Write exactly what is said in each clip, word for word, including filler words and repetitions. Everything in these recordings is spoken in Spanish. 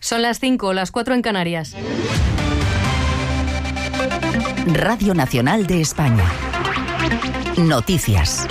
Son las cinco, las cuatro en Canarias. Radio Nacional de España. Noticias.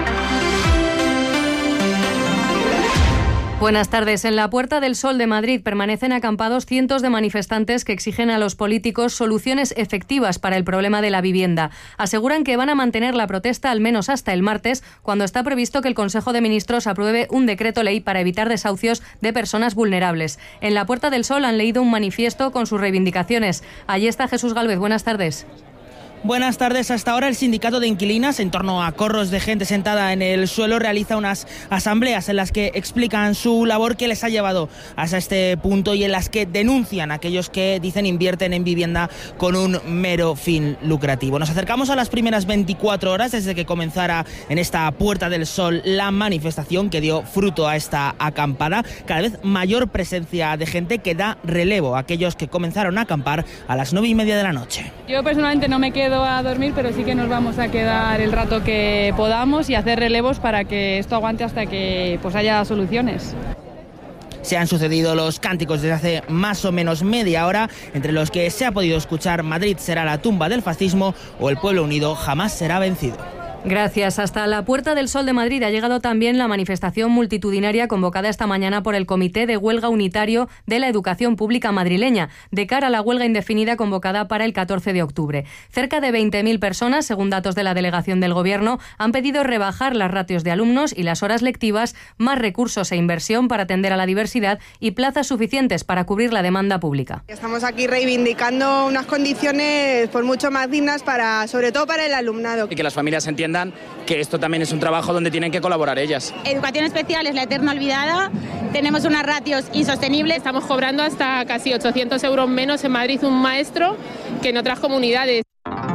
Buenas tardes. En la Puerta del Sol de Madrid permanecen acampados cientos de manifestantes que exigen a los políticos soluciones efectivas para el problema de la vivienda. Aseguran que van a mantener la protesta al menos hasta el martes, cuando está previsto que el Consejo de Ministros apruebe un decreto ley para evitar desahucios de personas vulnerables. En la Puerta del Sol han leído un manifiesto con sus reivindicaciones. Allí está Jesús Gálvez. Buenas tardes. Buenas tardes. Hasta ahora el sindicato de inquilinas, en torno a corros de gente sentada en el suelo, realiza unas asambleas en las que explican su labor que les ha llevado hasta este punto y en las que denuncian a aquellos que dicen invierten en vivienda con un mero fin lucrativo. Nos acercamos a las primeras veinticuatro horas desde que comenzara en esta Puerta del Sol la manifestación que dio fruto a esta acampada. Cada vez mayor presencia de gente que da relevo a aquellos que comenzaron a acampar a las nueve y media de la noche. Yo personalmente no me quedo a dormir, pero sí que nos vamos a quedar el rato que podamos y hacer relevos para que esto aguante hasta que pues haya soluciones. Se han sucedido los cánticos desde hace más o menos media hora, entre los que se ha podido escuchar Madrid será la tumba del fascismo o el pueblo unido jamás será vencido. Gracias. Hasta la Puerta del Sol de Madrid ha llegado también la manifestación multitudinaria convocada esta mañana por el Comité de Huelga Unitario de la Educación Pública Madrileña, de cara a la huelga indefinida convocada para el catorce de octubre. Cerca de veinte mil personas, según datos de la delegación del Gobierno, han pedido rebajar las ratios de alumnos y las horas lectivas, más recursos e inversión para atender a la diversidad y plazas suficientes para cubrir la demanda pública. Estamos aquí reivindicando unas condiciones por mucho más dignas, para, sobre todo para el alumnado. Y que las familias entiendan que esto también es un trabajo donde tienen que colaborar ellas. Educación especial es la eterna olvidada, tenemos unas ratios insostenibles. Estamos cobrando hasta casi ochocientos euros menos en Madrid un maestro que en otras comunidades.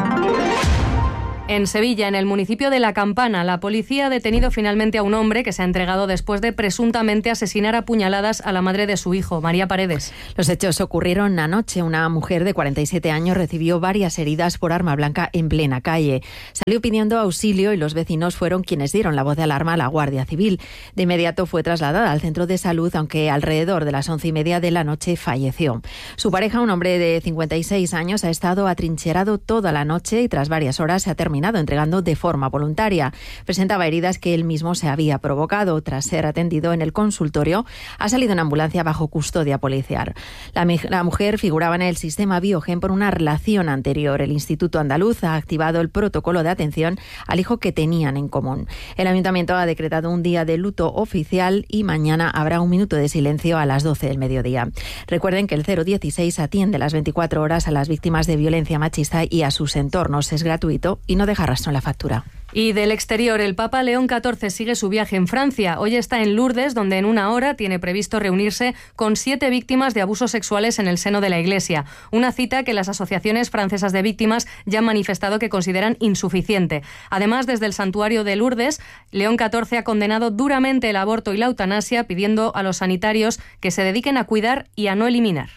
En Sevilla, en el municipio de La Campana, la policía ha detenido finalmente a un hombre que se ha entregado después de presuntamente asesinar a puñaladas a la madre de su hijo, María Paredes. Los hechos ocurrieron anoche. Una mujer de cuarenta y siete años recibió varias heridas por arma blanca en plena calle. Salió pidiendo auxilio y los vecinos fueron quienes dieron la voz de alarma a la Guardia Civil. De inmediato fue trasladada al centro de salud, aunque alrededor de las once y media de la noche falleció. Su pareja, un hombre de cincuenta y seis años, ha estado atrincherado toda la noche y tras varias horas se ha terminado entregando de forma voluntaria. Presentaba heridas que él mismo se había provocado. Tras ser atendido en el consultorio, ha salido en ambulancia bajo custodia policial. La, la mujer figuraba en el sistema Biogen por una relación anterior. El Instituto Andaluz ha activado el protocolo de atención al hijo que tenían en común. El Ayuntamiento ha decretado un día de luto oficial y mañana habrá un minuto de silencio a las doce del mediodía. Recuerden que el cero dieciséis atiende las veinticuatro horas a las víctimas de violencia machista y a sus entornos. Es gratuito y no deja rastro en la factura. Y del exterior, el Papa León catorce sigue su viaje en Francia. Hoy está en Lourdes, donde en una hora tiene previsto reunirse con siete víctimas de abusos sexuales en el seno de la Iglesia. Una cita que las asociaciones francesas de víctimas ya han manifestado que consideran insuficiente. Además, desde el santuario de Lourdes, León catorce ha condenado duramente el aborto y la eutanasia, pidiendo a los sanitarios que se dediquen a cuidar y a no eliminar.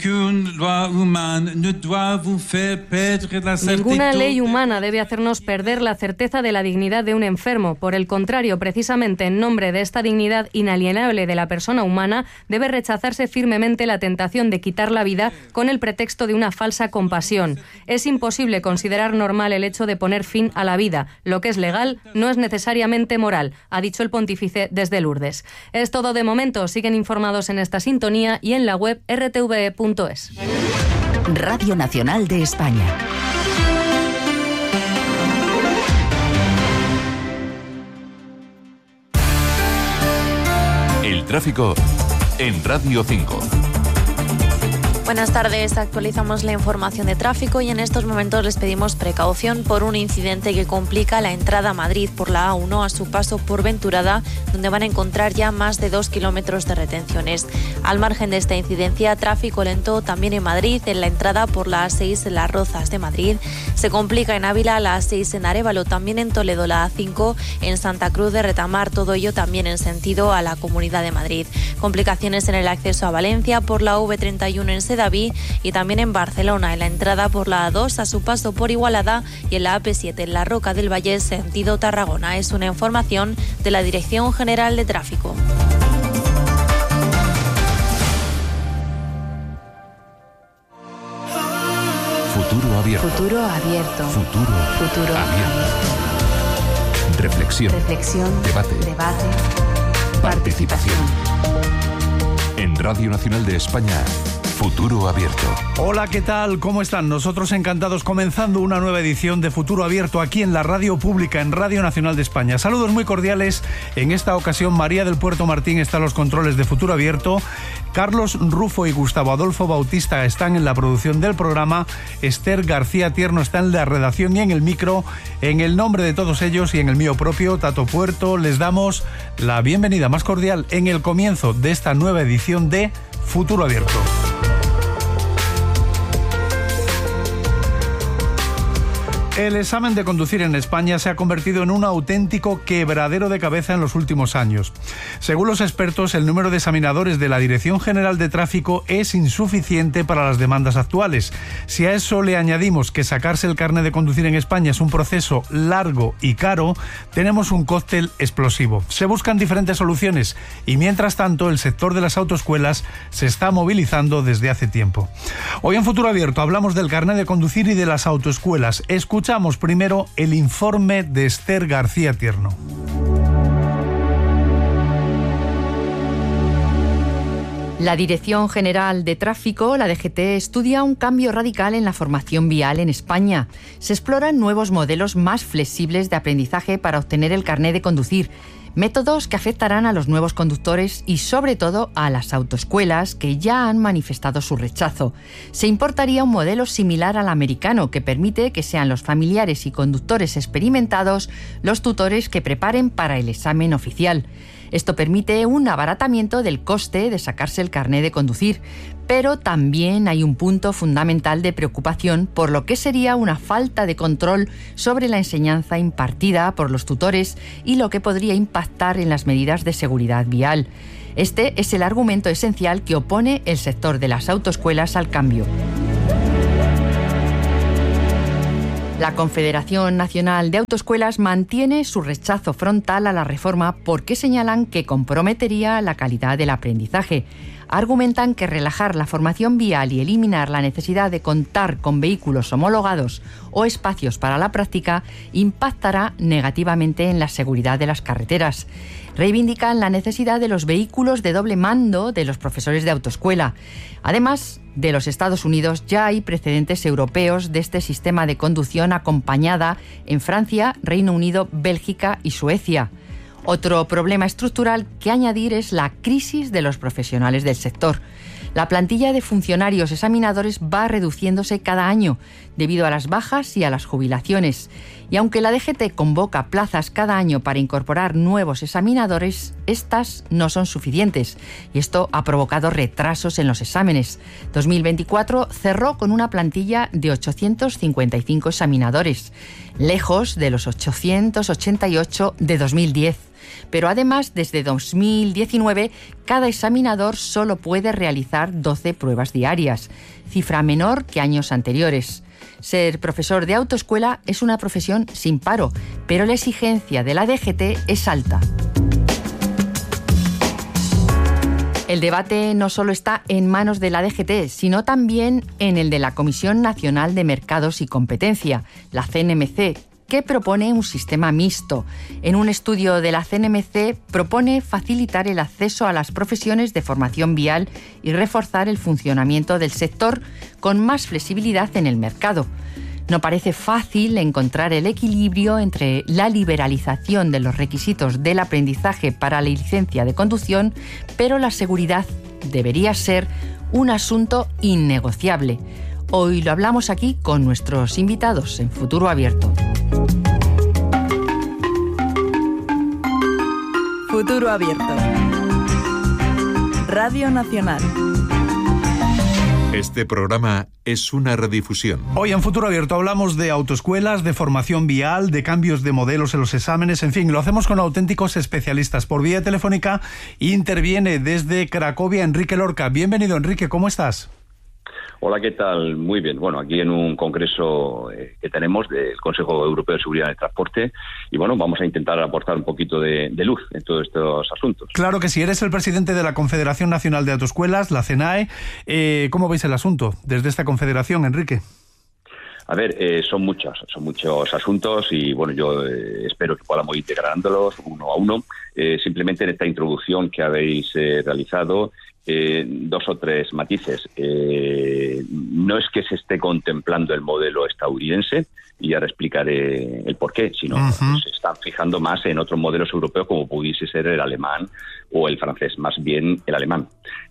Ninguna ley humana debe hacernos perder la certeza de la dignidad de un enfermo. Por el contrario, precisamente en nombre de esta dignidad inalienable de la persona humana, debe rechazarse firmemente la tentación de quitar la vida con el pretexto de una falsa compasión. Es imposible considerar normal el hecho de poner fin a la vida. Lo que es legal no es necesariamente moral, ha dicho el pontífice desde Lourdes. Es todo de momento. Siguen informados en esta sintonía y en la web erre te ve e punto es. Radio Nacional de España. El tráfico en Radio cinco. Buenas tardes, actualizamos la información de tráfico y en estos momentos les pedimos precaución por un incidente que complica la entrada a Madrid por la A uno a su paso por Venturada, donde van a encontrar ya más de dos kilómetros de retenciones. Al margen de esta incidencia, tráfico lento también en Madrid, en la entrada por la A seis en Las Rozas de Madrid. Se complica en Ávila, la A seis en Arévalo, también en Toledo, la A cinco en Santa Cruz de Retamar, todo ello también en sentido a la Comunidad de Madrid. Complicaciones en el acceso a Valencia por la ave treinta y uno en Sedaví y también en Barcelona, en la entrada por la A dos a su paso por Igualada y en la A P siete en la Roca del Valle, sentido Tarragona. Es una información de la Dirección General de Tráfico. abierto. Futuro abierto. Futuro, Futuro abierto. Reflexión. Reflexión. Debate. Debate. Participación. En Radio Nacional de España, Futuro Abierto. Hola, ¿qué tal? ¿Cómo están? Nosotros encantados comenzando una nueva edición de Futuro Abierto aquí en la radio pública, en Radio Nacional de España. Saludos muy cordiales. En esta ocasión, María del Puerto Martín está en los controles de Futuro Abierto. Carlos Rufo y Gustavo Adolfo Bautista están en la producción del programa. Esther García Tierno está en la redacción y en el micro. En el nombre de todos ellos y en el mío propio, Tato Puerto, les damos la bienvenida más cordial en el comienzo de esta nueva edición de Futuro Abierto. El examen de conducir en España se ha convertido en un auténtico quebradero de cabeza en los últimos años. Según los expertos, el número de examinadores de la Dirección General de Tráfico es insuficiente para las demandas actuales. Si a eso le añadimos que sacarse el carnet de conducir en España es un proceso largo y caro, tenemos un cóctel explosivo. Se buscan diferentes soluciones y, mientras tanto, el sector de las autoescuelas se está movilizando desde hace tiempo. Hoy en Futuro Abierto hablamos del carnet de conducir y de las autoescuelas. Escuchamos Escuchamos primero el informe de Esther García Tierno. La Dirección General de Tráfico, la D G T, estudia un cambio radical en la formación vial en España. Se exploran nuevos modelos más flexibles de aprendizaje para obtener el carné de conducir, métodos que afectarán a los nuevos conductores y, sobre todo, a las autoescuelas que ya han manifestado su rechazo. Se importaría un modelo similar al americano que permite que sean los familiares y conductores experimentados los tutores que preparen para el examen oficial. Esto permite un abaratamiento del coste de sacarse el carné de conducir, pero también hay un punto fundamental de preocupación por lo que sería una falta de control sobre la enseñanza impartida por los tutores y lo que podría impactar en las medidas de seguridad vial. Este es el argumento esencial que opone el sector de las autoescuelas al cambio. La Confederación Nacional de Autoescuelas mantiene su rechazo frontal a la reforma porque señalan que comprometería la calidad del aprendizaje. Argumentan que relajar la formación vial y eliminar la necesidad de contar con vehículos homologados o espacios para la práctica impactará negativamente en la seguridad de las carreteras. Reivindican la necesidad de los vehículos de doble mando de los profesores de autoescuela. Además de los Estados Unidos, ya hay precedentes europeos de este sistema de conducción acompañada en Francia, Reino Unido, Bélgica y Suecia. Otro problema estructural que añadir es la crisis de los profesionales del sector. La plantilla de funcionarios examinadores va reduciéndose cada año debido a las bajas y a las jubilaciones. Y aunque la D G T convoca plazas cada año para incorporar nuevos examinadores, estas no son suficientes y esto ha provocado retrasos en los exámenes. dos mil veinticuatro cerró con una plantilla de ochocientos cincuenta y cinco examinadores, lejos de los ochocientos ochenta y ocho de dos mil diez. Pero además, desde dos mil diecinueve, cada examinador solo puede realizar doce pruebas diarias, cifra menor que años anteriores. Ser profesor de autoescuela es una profesión sin paro, pero la exigencia de la D G T es alta. El debate no solo está en manos de la D G T, sino también en el de la Comisión Nacional de Mercados y Competencia, la C N M C, que propone un sistema mixto. En un estudio de la C N M C propone facilitar el acceso a las profesiones de formación vial y reforzar el funcionamiento del sector con más flexibilidad en el mercado. No parece fácil encontrar el equilibrio entre la liberalización de los requisitos del aprendizaje para la licencia de conducción, pero la seguridad debería ser un asunto innegociable. Hoy lo hablamos aquí con nuestros invitados en Futuro Abierto. Futuro Abierto. Radio Nacional. Este programa es una redifusión. Hoy en Futuro Abierto hablamos de autoescuelas, de formación vial, de cambios de modelos en los exámenes, en fin, lo hacemos con auténticos especialistas. Por vía telefónica interviene desde Cracovia Enrique Lorca. Bienvenido, Enrique, ¿cómo estás? Hola, ¿qué tal? Muy bien. Bueno, aquí en un congreso eh, que tenemos del Consejo Europeo de Seguridad en el Transporte y bueno, vamos a intentar aportar un poquito de, de luz en todos estos asuntos. Claro que sí. Eres el presidente de la Confederación Nacional de Autoescuelas, la CENAE. Eh, ¿Cómo veis el asunto desde esta confederación, Enrique? A ver, eh, son muchos, son muchos asuntos y bueno, yo eh, espero que podamos ir integrándolos uno a uno. Eh, simplemente en esta introducción que habéis eh, realizado, eh, dos o tres matices. Eh, no es que se esté contemplando el modelo estadounidense, y ahora explicaré el porqué, sino uh-huh. se están fijando más en otros modelos europeos como pudiese ser el alemán o el francés, más bien el alemán.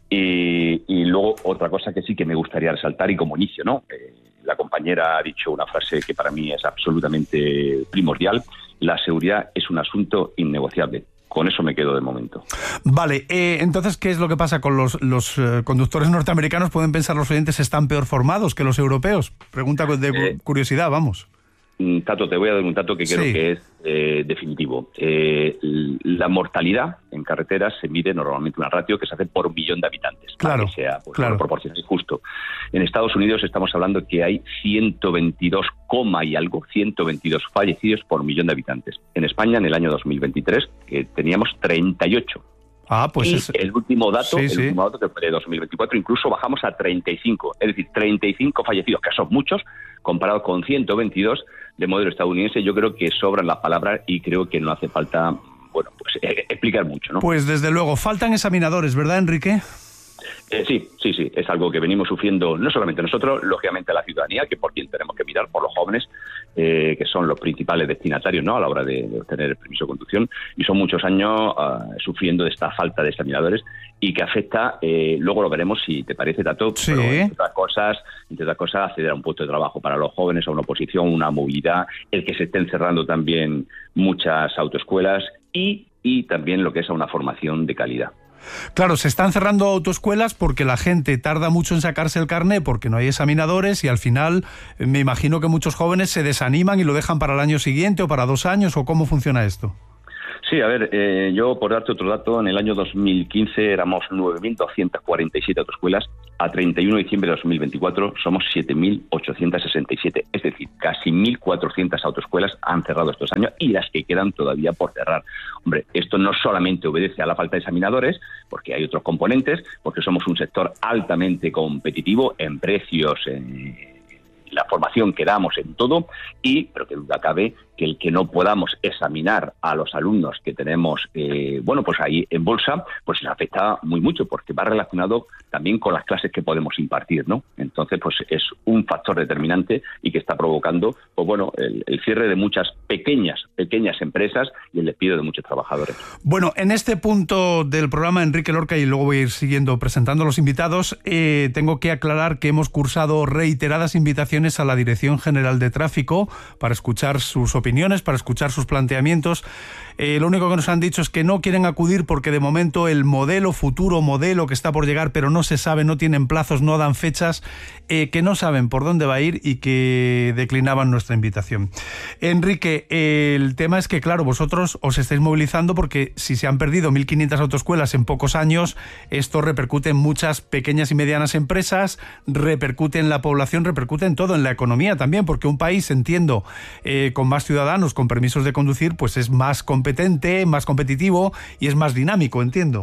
Y, y luego otra cosa que sí que me gustaría resaltar y como inicio, ¿no? Eh, la compañera ha dicho una frase que para mí es absolutamente primordial: la seguridad es un asunto innegociable. Con eso me quedo de momento. Vale, eh, entonces, ¿qué es lo que pasa con los, los eh, conductores norteamericanos? ¿Pueden pensar los oyentes están peor formados que los europeos? Pregunta de eh, curiosidad, vamos. Tato, te voy a dar un dato que creo sí. que es eh, definitivo. Eh, la mortalidad en carreteras se mide normalmente una ratio que se hace por un millón de habitantes, claro, para que sea pues, claro. proporcional y justo. En Estados Unidos estamos hablando que hay ciento veintidós, y algo, ciento veintidós fallecidos por millón de habitantes. En España, en el año dos mil veintitrés, eh, teníamos treinta y ocho. Ah, pues y es... el último dato, sí, el sí. último dato que fue de dos mil veinticuatro, incluso bajamos a treinta y cinco, es decir, treinta y cinco fallecidos, que son muchos, comparado con ciento veintidós de modelo estadounidense. Yo creo que sobran las palabras y creo que no hace falta, bueno, pues eh, explicar mucho, ¿no? Pues desde luego, faltan examinadores, ¿verdad, Enrique? Eh, sí, sí, sí, es algo que venimos sufriendo no solamente nosotros, lógicamente la ciudadanía, que por quien tenemos que mirar, por los jóvenes, eh, que son los principales destinatarios, ¿no?, a la hora de, de obtener el permiso de conducción, y son muchos años uh, sufriendo de esta falta de examinadores y que afecta, eh, luego lo veremos si te parece, Tato, sí. pero entre otras cosas, entre otras cosas, acceder a un puesto de trabajo para los jóvenes, a una oposición, una movilidad, el que se estén cerrando también muchas autoescuelas y, y también lo que es a una formación de calidad. Claro, se están cerrando autoescuelas porque la gente tarda mucho en sacarse el carné porque no hay examinadores y al final me imagino que muchos jóvenes se desaniman y lo dejan para el año siguiente o para dos años, ¿o cómo funciona esto? Sí, a ver, eh, yo por darte otro dato, en el año dos mil quince éramos nueve mil doscientas cuarenta y siete autoescuelas, a treinta y uno de diciembre de dos mil veinticuatro somos siete mil ochocientas sesenta y siete, es decir, casi mil cuatrocientas autoescuelas han cerrado estos años y las que quedan todavía por cerrar. Hombre, esto no solamente obedece a la falta de examinadores, porque hay otros componentes, porque somos un sector altamente competitivo en precios, en la formación que damos, en todo, y, pero que duda cabe, que el que no podamos examinar a los alumnos que tenemos, eh, bueno, pues ahí en bolsa, pues les afecta muy mucho, porque va relacionado también con las clases que podemos impartir, ¿no? Entonces, pues es un factor determinante y que está provocando, pues bueno, el, el cierre de muchas pequeñas, pequeñas empresas y el despido de muchos trabajadores. Bueno, en este punto del programa, Enrique Lorca, y luego voy a ir siguiendo presentando a los invitados, eh, tengo que aclarar que hemos cursado reiteradas invitaciones a la Dirección General de Tráfico para escuchar sus opiniones, para escuchar sus planteamientos. Eh, lo único que nos han dicho es que no quieren acudir porque de momento el modelo, futuro modelo que está por llegar, pero no se sabe, no tienen plazos, no dan fechas, eh, que no saben por dónde va a ir y que declinaban nuestra invitación. Enrique, eh, el tema es que, claro, vosotros os estáis movilizando porque si se han perdido mil quinientas autoescuelas en pocos años, esto repercute en muchas pequeñas y medianas empresas, repercute en la población, repercute en todo, en la economía también, porque un país, entiendo, eh, con más ciudadanos, con permisos de conducir, pues es más competente, más competitivo y es más dinámico, entiendo.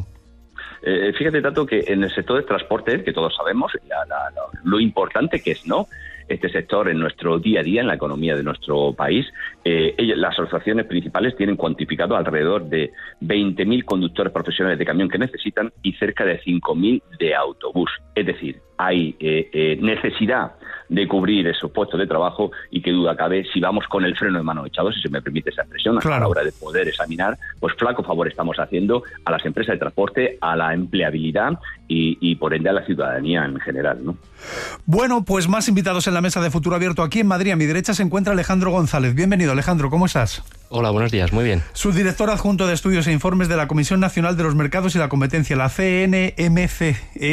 Eh, fíjate, Tato, que en el sector del transporte, que todos sabemos la, la, la, lo importante que es, ¿no?, este sector en nuestro día a día, en la economía de nuestro país, eh, ellas, las asociaciones principales tienen cuantificado alrededor de veinte mil conductores profesionales de camión que necesitan y cerca de cinco mil de autobús. Es decir, hay eh, eh, necesidad de cubrir esos puestos de trabajo y qué duda cabe, si vamos con el freno de mano echado, si se me permite esa expresión, claro, a la hora de poder examinar, pues flaco favor estamos haciendo a las empresas de transporte, a la empleabilidad y, y por ende a la ciudadanía en general, ¿no? Bueno, pues más invitados en la mesa de Futuro Abierto aquí en Madrid. A mi derecha se encuentra Alejandro González. Bienvenido, Alejandro, ¿cómo estás? Hola, buenos días, muy bien. Subdirector adjunto de Estudios e Informes de la Comisión Nacional de los Mercados y la Competencia, la C N M C.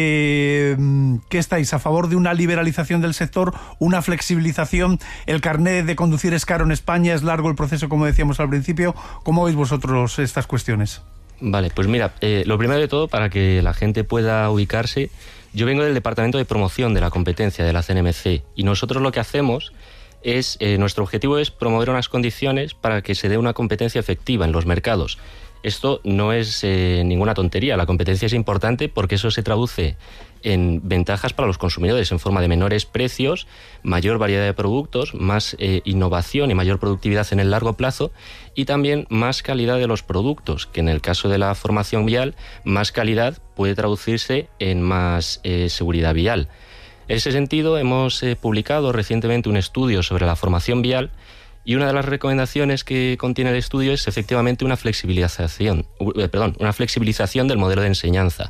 Eh, ¿Qué estáis? ¿A favor de una liberalización del sector, una flexibilización? ¿El carnet de conducir es caro en España? ¿Es largo el proceso, como decíamos al principio? ¿Cómo veis vosotros estas cuestiones? Vale, pues mira, eh, lo primero de todo, para que la gente pueda ubicarse, yo vengo del Departamento de Promoción de la Competencia de la C N M C y nosotros lo que hacemos es, eh, nuestro objetivo es promover unas condiciones para que se dé una competencia efectiva en los mercados. Esto no es eh, ninguna tontería, la competencia es importante porque eso se traduce en ventajas para los consumidores en forma de menores precios, mayor variedad de productos, más eh, innovación y mayor productividad en el largo plazo, y también más calidad de los productos, que en el caso de la formación vial, más calidad puede traducirse en más eh, seguridad vial. En ese sentido, hemos eh, publicado recientemente un estudio sobre la formación vial, y una de las recomendaciones que contiene el estudio es efectivamente una flexibilización, eh, perdón, una flexibilización del modelo de enseñanza.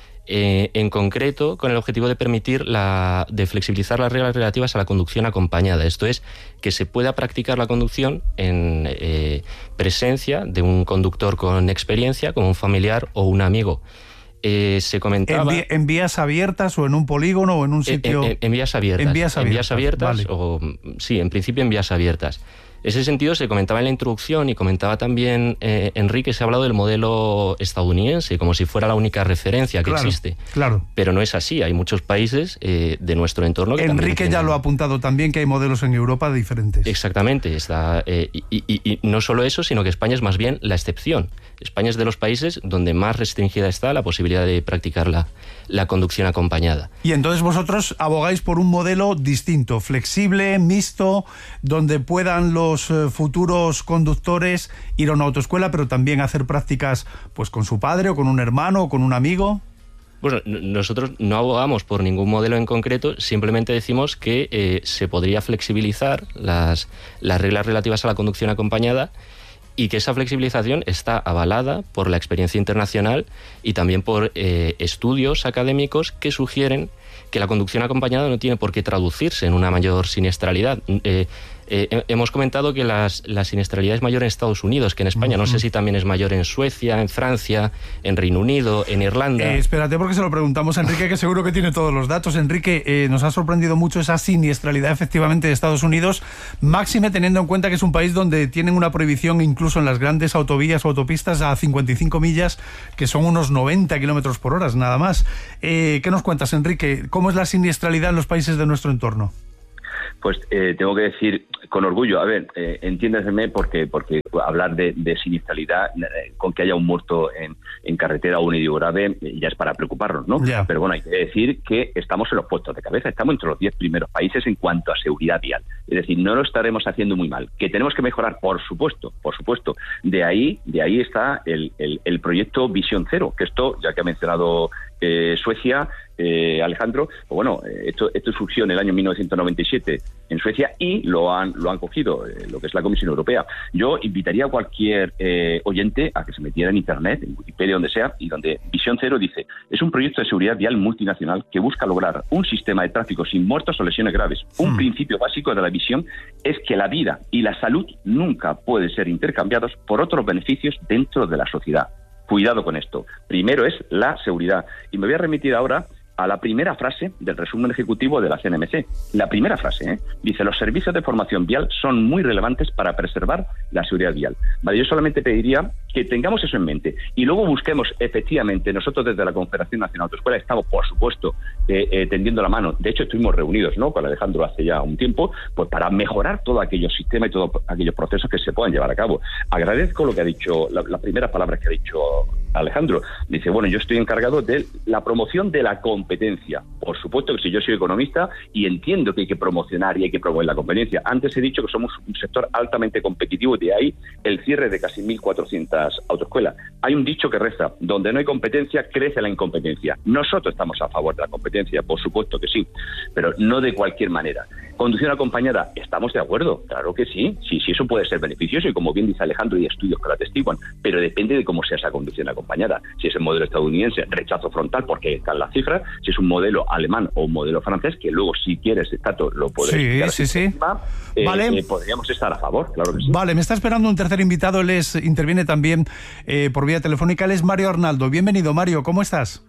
Eh, en concreto, con el objetivo de permitir la, de flexibilizar las reglas relativas a la conducción acompañada. Esto es, que se pueda practicar la conducción en eh, presencia de un conductor con experiencia, como un familiar o un amigo. Eh, se comentaba... ¿En, ¿En vías abiertas o en un polígono o en un sitio...? En, en, en vías abiertas. En vías abiertas, en vías abiertas vale. o, sí, en principio en vías abiertas. En ese sentido se comentaba en la introducción y comentaba también eh, Enrique, se ha hablado del modelo estadounidense como si fuera la única referencia que claro, existe. Claro. Pero no es así, hay muchos países eh, de nuestro entorno que Enrique tienen... ya lo ha apuntado también, que hay modelos en Europa diferentes. Exactamente, está, eh, y, y, y no solo eso, sino que España es más bien la excepción. España es de los países donde más restringida está la posibilidad de practicar la, la conducción acompañada. Y entonces vosotros abogáis por un modelo distinto, flexible, mixto, donde puedan los eh, futuros conductores ir a una autoescuela, pero también hacer prácticas pues con su padre o con un hermano o con un amigo. Bueno, nosotros no abogamos por ningún modelo en concreto, simplemente decimos que eh, se podría flexibilizar las, las reglas relativas a la conducción acompañada, y que esa flexibilización está avalada por la experiencia internacional y también por eh, estudios académicos que sugieren que la conducción acompañada no tiene por qué traducirse en una mayor siniestralidad. Eh, eh, hemos comentado que las, la siniestralidad es mayor en Estados Unidos que en España. Uh-huh. No sé si también es mayor en Suecia, en Francia, en Reino Unido, en Irlanda. Eh, espérate, porque se lo preguntamos a Enrique, que seguro que tiene todos los datos. Enrique, eh, nos ha sorprendido mucho esa siniestralidad efectivamente de Estados Unidos, máxime teniendo en cuenta que es un país donde tienen una prohibición incluso en las grandes autovías o autopistas a cincuenta y cinco millas, que son unos noventa kilómetros por hora, nada más. Eh, ¿Qué nos cuentas, Enrique? ¿Cómo es la siniestralidad en los países de nuestro entorno? Pues eh, tengo que decir con orgullo, a ver, eh, entiéndeseme porque porque hablar de, de siniestralidad eh, con que haya un muerto en, en carretera o un herido grave eh, ya es para preocuparnos, ¿no? Yeah. Pero bueno, hay que decir que estamos en los puestos de cabeza, estamos entre los diez primeros países en cuanto a seguridad vial. Es decir, no lo estaremos haciendo muy mal. Que tenemos que mejorar, por supuesto, por supuesto. De ahí, de ahí está el, el, el proyecto Visión Cero, que esto, ya que ha mencionado eh, Suecia, eh, Alejandro, pues bueno, esto, esto surgió en el año mil novecientos noventa y siete en Suecia y lo han lo han cogido eh, lo que es la Comisión Europea. Yo invitaría a cualquier eh, oyente a que se metiera en Internet, en Wikipedia, donde sea, y donde Visión Cero dice: es un proyecto de seguridad vial multinacional que busca lograr un sistema de tráfico sin muertos o lesiones graves. Un hmm. principio básico de la visión es que la vida y la salud nunca pueden ser intercambiados por otros beneficios dentro de la sociedad. Cuidado con esto. Primero es la seguridad. Y me voy a remitir ahora a la primera frase del resumen ejecutivo de la C N M C. La primera frase, ¿eh? Dice: los servicios de formación vial son muy relevantes para preservar la seguridad vial. Vale, yo solamente pediría que tengamos eso en mente y luego busquemos efectivamente, nosotros desde la Confederación Nacional de Autoescuela estamos, por supuesto, eh, eh, tendiendo la mano. De hecho, estuvimos reunidos, ¿no?, con Alejandro hace ya un tiempo, pues para mejorar todos aquellos sistemas y todos aquellos procesos que se puedan llevar a cabo. Agradezco lo que ha dicho, la, las primeras palabras que ha dicho Alejandro. Dice: bueno, yo estoy encargado de la promoción de la competencia. Por supuesto que si yo soy economista y entiendo que hay que promocionar y hay que promover la competencia. Antes he dicho que somos un sector altamente competitivo y de ahí el cierre de casi mil cuatrocientas autoescuelas. Hay un dicho que reza: donde no hay competencia, crece la incompetencia. Nosotros estamos a favor de la competencia, por supuesto que sí, pero no de cualquier manera. Conducción acompañada, ¿estamos de acuerdo? Claro que sí, sí, sí, eso puede ser beneficioso y como bien dice Alejandro, hay estudios que lo atestiguan, pero depende de cómo sea esa conducción acompañada. Si es el modelo estadounidense, rechazo frontal porque están las cifras. Si es un modelo alemán o un modelo francés, que luego si quieres, Tato, lo podréis sí, sí, sí. Encima, eh, vale. eh, podríamos estar a favor, claro que sí. Vale, me está esperando un tercer invitado, él es, interviene también eh, por vía telefónica, él es Mario Arnaldo. Bienvenido, Mario, ¿cómo estás?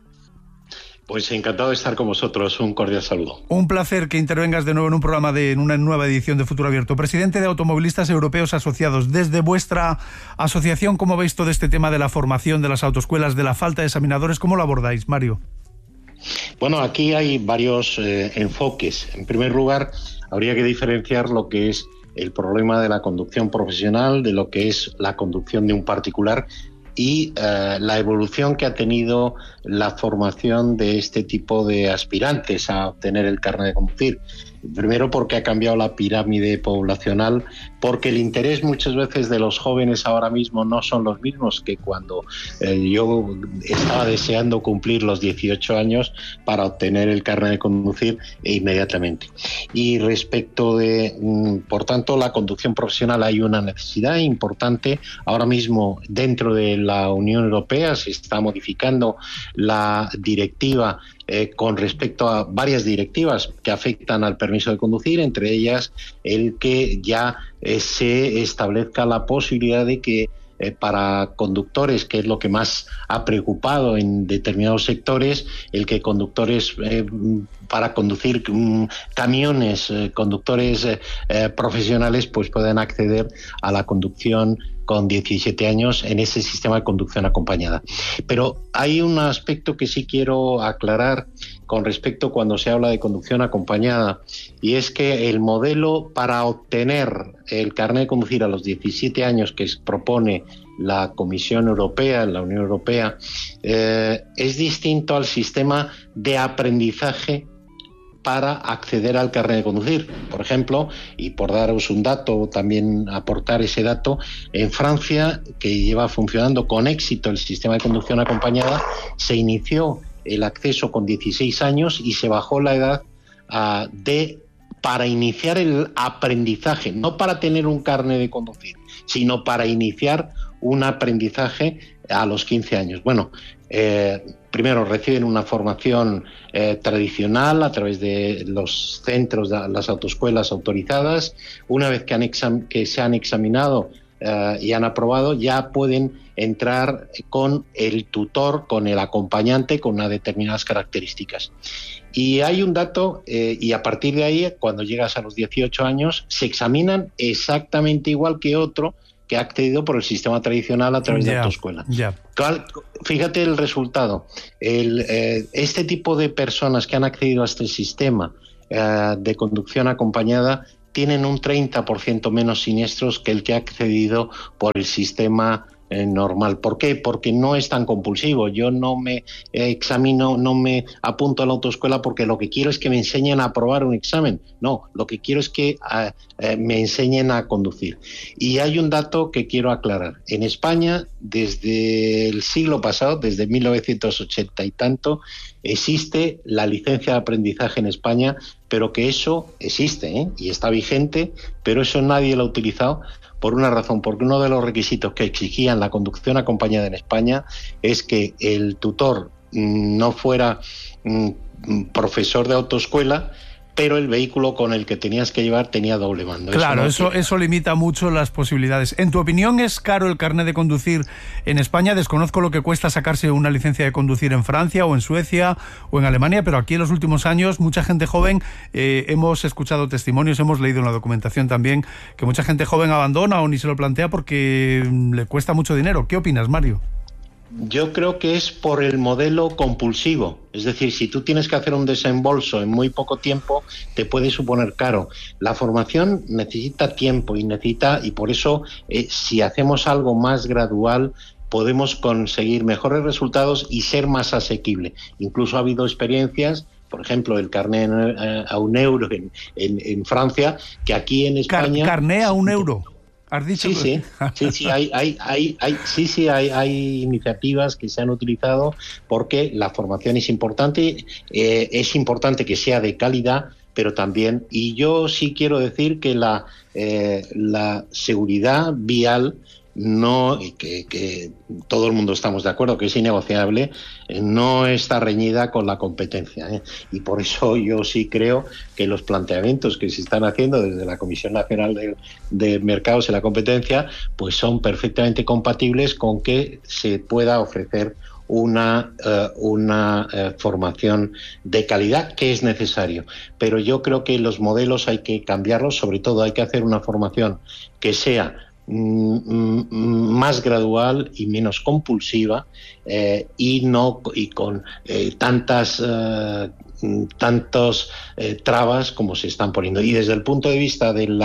Pues encantado de estar con vosotros, un cordial saludo. Un placer que intervengas de nuevo en un programa de en una nueva edición de Futuro Abierto. Presidente de Automovilistas Europeos Asociados, desde vuestra asociación, ¿cómo veis todo este tema de la formación de las autoescuelas, de la falta de examinadores? ¿Cómo lo abordáis, Mario? Bueno, aquí hay varios eh, enfoques. En primer lugar, habría que diferenciar lo que es el problema de la conducción profesional de lo que es la conducción de un particular y uh, la evolución que ha tenido la formación de este tipo de aspirantes a obtener el carnet de conducir. Primero porque ha cambiado la pirámide poblacional, porque el interés muchas veces de los jóvenes ahora mismo no son los mismos que cuando eh, yo estaba deseando cumplir los dieciocho años para obtener el carnet de conducir e inmediatamente. Y respecto de, mm, por tanto, la conducción profesional, hay una necesidad importante. Ahora mismo dentro de la Unión Europea se está modificando la directiva Eh, con respecto a varias directivas que afectan al permiso de conducir, entre ellas el que ya eh, se establezca la posibilidad de que eh, para conductores, que es lo que más ha preocupado en determinados sectores, el que conductores eh, para conducir um, camiones, eh, conductores eh, eh, profesionales, pues puedan acceder a la conducción con diecisiete años en ese sistema de conducción acompañada. Pero hay un aspecto que sí quiero aclarar con respecto cuando se habla de conducción acompañada, y es que el modelo para obtener el carnet de conducir a los diecisiete años que propone la Comisión Europea, la Unión Europea, eh, es distinto al sistema de aprendizaje para acceder al carnet de conducir. Por ejemplo, y por daros un dato, también aportar ese dato, en Francia, que lleva funcionando con éxito el sistema de conducción acompañada, se inició el acceso con dieciséis años y se bajó la edad uh, de para iniciar el aprendizaje, no para tener un carnet de conducir, sino para iniciar un aprendizaje a los quince años. Bueno, eh, primero reciben una formación eh, tradicional a través de los centros, de las autoescuelas autorizadas. Una vez que, han exam- que se han examinado uh, y han aprobado, ya pueden entrar con el tutor, con el acompañante, con unas determinadas características. Y hay un dato, eh, y a partir de ahí, cuando llegas a los dieciocho años, se examinan exactamente igual que otro que ha accedido por el sistema tradicional a través yeah, de autoescuela. Yeah. Fíjate el resultado. El, eh, este tipo de personas que han accedido a este sistema eh, de conducción acompañada tienen un treinta por ciento menos siniestros que el que ha accedido por el sistema Eh, normal. ¿Por qué? Porque no es tan compulsivo. Yo no me eh, examino, no me apunto a la autoescuela porque lo que quiero es que me enseñen a aprobar un examen. No, lo que quiero es que eh, eh, me enseñen a conducir. Y hay un dato que quiero aclarar. En España, desde el siglo pasado, desde mil novecientos ochenta y tanto, existe la licencia de aprendizaje en España, pero que eso existe, ¿eh? Y está vigente, pero eso nadie lo ha utilizado. Por una razón, porque uno de los requisitos que exigían la conducción acompañada en España es que el tutor no fuera mm, profesor de autoescuela, pero el vehículo con el que tenías que llevar tenía doble mando. Claro, eso, no eso, eso limita mucho las posibilidades. En tu opinión, ¿es caro el carnet de conducir en España? Desconozco lo que cuesta sacarse una licencia de conducir en Francia o en Suecia o en Alemania, pero aquí en los últimos años mucha gente joven, eh, hemos escuchado testimonios, hemos leído en la documentación también, que mucha gente joven abandona o ni se lo plantea porque le cuesta mucho dinero. ¿Qué opinas, Mario? Yo creo que es por el modelo compulsivo. Es decir, si tú tienes que hacer un desembolso en muy poco tiempo, te puede suponer caro. La formación necesita tiempo y necesita, y por eso, eh, si hacemos algo más gradual, podemos conseguir mejores resultados y ser más asequible. Incluso ha habido experiencias, por ejemplo, el carné a un euro en, en, en Francia, que aquí en España... Car carné a un euro. ¿Has dicho? Sí, sí, sí, sí, hay, hay, hay, hay, sí, sí, hay, hay iniciativas que se han utilizado porque la formación es importante, eh, es importante que sea de calidad, pero también, y yo sí quiero decir que la, eh, la seguridad vial, no, y que, que todo el mundo estamos de acuerdo que es innegociable, eh, no está reñida con la competencia, ¿eh? Y por eso yo sí creo que los planteamientos que se están haciendo desde la Comisión Nacional de, de Mercados y la Competencia pues son perfectamente compatibles con que se pueda ofrecer una, uh, una uh, formación de calidad que es necesario. Pero yo creo que los modelos hay que cambiarlos, sobre todo hay que hacer una formación que sea más gradual y menos compulsiva eh, y no y con eh, tantas eh, tantos eh, trabas como se están poniendo. Y desde el punto de vista de la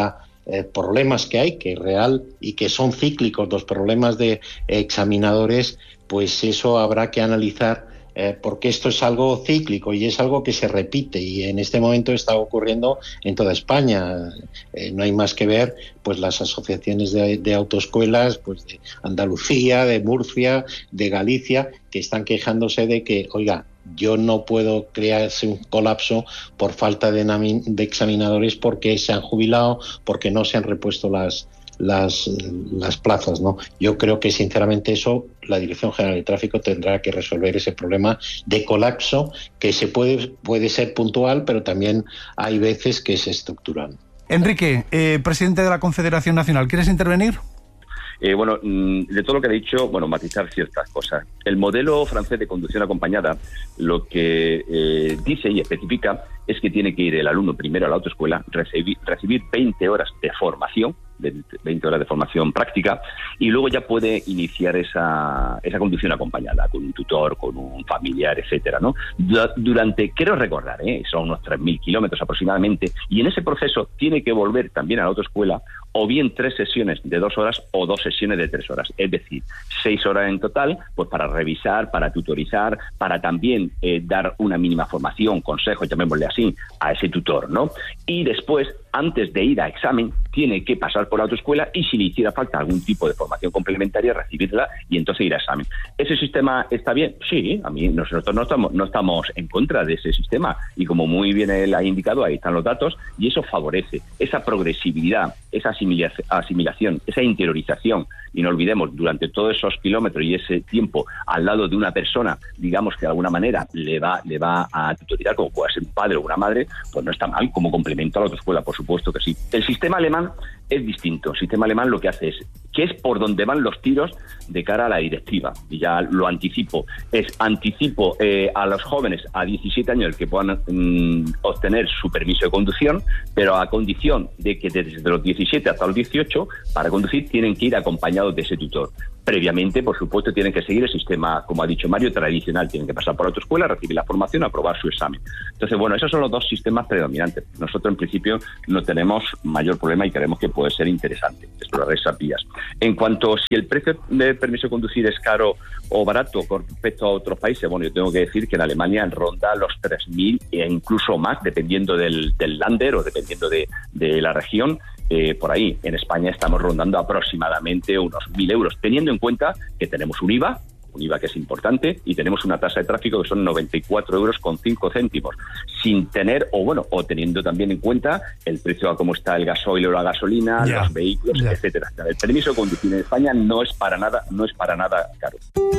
eh, problemas que hay, que es real y que son cíclicos los problemas de examinadores, pues eso habrá que analizar, eh, porque esto es algo cíclico y es algo que se repite y en este momento está ocurriendo en toda España. Eh, no hay más que ver pues las asociaciones de, de autoescuelas pues de Andalucía, de Murcia, de Galicia, que están quejándose de que, oiga, yo no puedo crearse un colapso por falta de, de examinadores porque se han jubilado, porque no se han repuesto las las las plazas, ¿no? Yo creo que sinceramente eso la Dirección General de Tráfico tendrá que resolver ese problema de colapso que se puede puede ser puntual, pero también hay veces que es estructural. Enrique, eh, presidente de la Confederación Nacional, ¿quieres intervenir? Eh, bueno, de todo lo que he dicho, bueno, matizar ciertas cosas. El modelo francés de conducción acompañada lo que eh, dice y especifica es que tiene que ir el alumno primero a la autoescuela, recibir, recibir veinte horas de formación, de veinte horas de formación práctica, y luego ya puede iniciar esa, esa conducción acompañada con un tutor, con un familiar, etcétera, ¿no? Durante, quiero recordar, ¿eh? son unos tres mil kilómetros aproximadamente, y en ese proceso tiene que volver también a la autoescuela o bien tres sesiones de dos horas o dos sesiones de tres horas, es decir, seis horas en total, pues para revisar, para tutorizar, para también eh, dar una mínima formación, consejos, llamémosle así, a ese tutor, ¿no? Y después, antes de ir a examen, tiene que pasar por la autoescuela y si le hiciera falta algún tipo de formación complementaria, recibirla y entonces ir a examen. ¿Ese sistema está bien? Sí, a mí nosotros no estamos, no estamos en contra de ese sistema y como muy bien él ha indicado, ahí están los datos y eso favorece esa progresividad, esa asimilación, esa interiorización. Y no olvidemos, durante todos esos kilómetros y ese tiempo al lado de una persona, digamos que de alguna manera le va le va a tutorizar, como puede ser un padre o una madre, pues no está mal como complemento a la autoescuela, por supuesto que sí. El sistema alemán es distinto. El sistema alemán lo que hace es, que es por donde van los tiros de cara a la directiva, y ya lo anticipo, es anticipo eh, a los jóvenes a diecisiete años que puedan mm, obtener su permiso de conducción, pero a condición de que desde los diecisiete hasta los dieciocho, para conducir tienen que ir acompañados de ese tutor. Previamente, por supuesto, tienen que seguir el sistema, como ha dicho Mario, tradicional. Tienen que pasar por la autoescuela, recibir la formación, aprobar su examen. Entonces, bueno, esos son los dos sistemas predominantes. Nosotros, en principio, no tenemos mayor problema y creemos que puede ser interesante explorar esas vías. En cuanto a si el precio del permiso de conducir es caro o barato con respecto a otros países, bueno, yo tengo que decir que en Alemania ronda los tres mil e incluso más, dependiendo del, del Länder o dependiendo de, de la región. Eh, por ahí, en España estamos rondando aproximadamente unos mil euros, teniendo en cuenta que tenemos un I V A, un I V A que es importante, y tenemos una tasa de tráfico que son noventa y cuatro euros con cinco céntimos, sin tener, o bueno, o teniendo también en cuenta el precio a cómo está el gasoil o la gasolina, ya, los vehículos, ya. etcétera. El permiso de conducir en España no es para nada, no es para nada caro.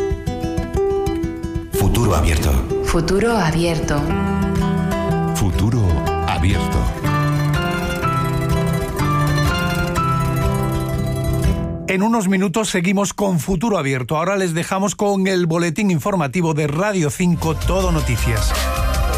Futuro abierto. Futuro abierto. Futuro abierto. En unos minutos seguimos con Futuro Abierto. Ahora les dejamos con el boletín informativo de Radio cinco, Todo Noticias.